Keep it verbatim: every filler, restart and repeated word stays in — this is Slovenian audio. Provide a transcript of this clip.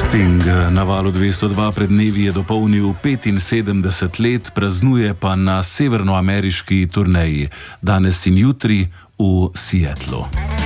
Sting na valu dvesto dva pred dnevi je dopolnil petinsedemdeset let, praznuje pa na severnoameriški turneji, danes in jutri v Seattlu.